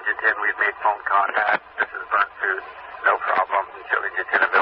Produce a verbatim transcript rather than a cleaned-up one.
Village of Tin. We've made phone contact. This is Burnt Food. No problem. Village of Tin.